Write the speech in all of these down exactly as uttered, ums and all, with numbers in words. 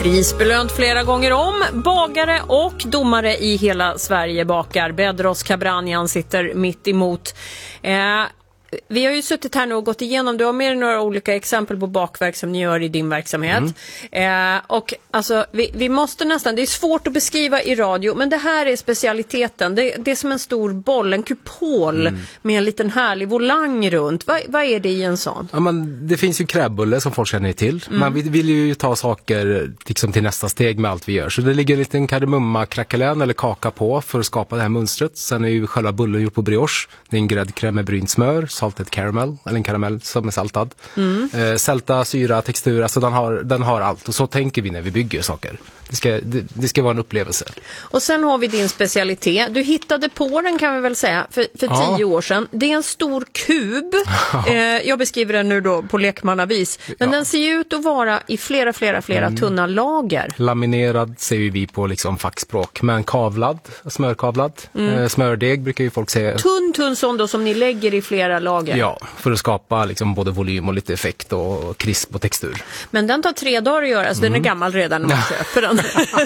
Prisbelönt flera gånger om. Bagare och domare i hela Sverige bakar. Bedros Kabranjan sitter mitt emot. Eh, vi har ju suttit här nu och gått igenom. Du har med några olika exempel på bakverk som ni gör i din verksamhet. Mm. Eh, och alltså, vi, vi måste nästan, det är svårt att beskriva i radio, men det här är specialiteten. Det, det är som en stor boll, en kupol mm. med en liten härlig volang runt. Vad, vad är det i en sån? Ja, men det finns ju kräbbulle som folk känner till. Mm. Men vi vill ju ta saker liksom till nästa steg med allt vi gör. Så det ligger en liten kardemumma krackelän eller kaka på för att skapa det här mönstret. Sen är ju själva bullen gjord på brioche. Det är en gräddkräm med brynt smör, salted caramel, eller en karamell som är saltad. Mm. Eh, sälta, syra, textur, alltså den har, den har allt. Och så tänker vi när vi bygger saker. Det ska, det, det ska vara en upplevelse. Och sen har vi din specialitet. Du hittade på den, kan vi väl säga, för, för ja. tio år sedan. Det är en stor kub. eh, jag beskriver den nu då på lekmannavis. Men ja. den ser ut att vara i flera, flera, flera mm. tunna lager. Laminerad ser vi på liksom fackspråk. Men kavlad, smörkavlad. Mm. Eh, smördeg brukar ju folk säga. Tunn, tunn sån då som ni lägger i flera lager. Ja, för att skapa liksom både volym och lite effekt och krisp och textur. Men den tar tre dagar att göra, så mm. den är gammal redan när man köper den.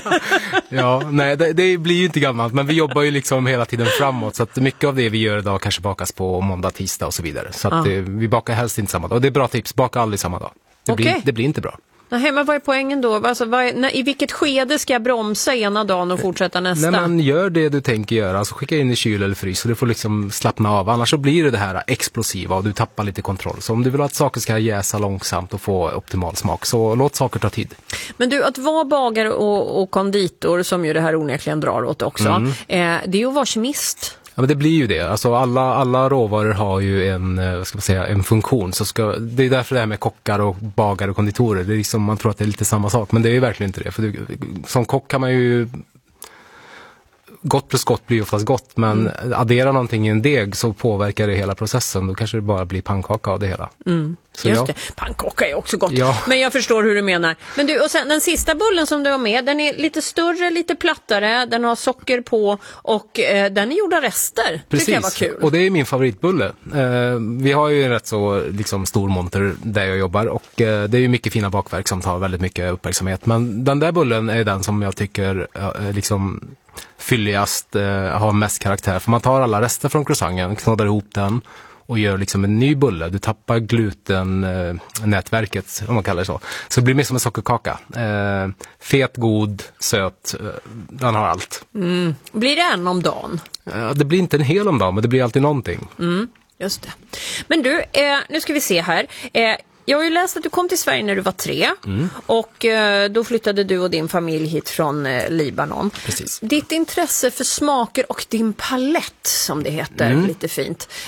Ja, nej, det, det blir ju inte gammalt, men vi jobbar ju liksom hela tiden framåt, så att mycket av det vi gör idag kanske bakas på måndag, tisdag och så vidare. Så att ah. det, vi bakar helst inte samma dag. Och det är bra tips, baka aldrig samma dag. Det, okay. blir, det blir inte bra. Nej, men vad är poängen då? Alltså, vad är, när, i vilket skede ska jag bromsa ena dagen och fortsätta nästa? Nej, men gör det du tänker göra. Alltså skicka in i kyl eller frys så du får liksom slappna av. Annars så blir det det här explosiva och du tappar lite kontroll. Så om du vill att saker ska jäsa långsamt och få optimal smak, så låt saker ta tid. Men du, att vara bagare och, och konditor, som ju det här onekligen drar åt också, mm. eh, det är ju att vara kemist. Ja, men det blir ju det. Alltså alla, alla råvaror har ju en, vad ska man säga, en funktion. Så ska, det är därför det här med kockar och bagare och konditorer. Det är liksom, man tror att det är lite samma sak. Men det är ju verkligen inte det. För du, som kock kan man ju... Gott plus gott blir ju oftast gott. Men mm. addera någonting i en deg så påverkar det hela processen. Då kanske det bara blir pannkaka av det hela. Mm. Så Just ja. det, pannkaka är också gott. Ja. Men jag förstår hur du menar. Men du, och sen den sista bullen som du har med, den är lite större, lite plattare. Den har socker på och eh, den är gjord av rester. Precis, tycker jag var kul. Och det är min favoritbulle. Eh, vi har ju en rätt så liksom, stor monter där jag jobbar. Och eh, det är ju mycket fina bakverk som tar väldigt mycket uppmärksamhet. Men den där bullen är den som jag tycker eh, liksom... fylligast, eh, har mest karaktär. För man tar alla rester från croissanten, knoddar ihop den och gör liksom en ny bulle. Du tappar gluten eh, nätverket, om man kallar det så. Så det blir mer som en sockerkaka. Eh, fet, god, söt. Eh, den har allt. Mm. Blir det en om dagen? Eh, det blir inte en hel om dagen, men det blir alltid någonting. Mm. Just det. Men du, eh, nu ska vi se här. Eh, Jag har ju läst att du kom till Sverige när du var tre mm. och eh, då flyttade du och din familj hit från eh, Libanon. Precis. Ditt intresse för smaker och din palett, som det heter, mm. lite fint.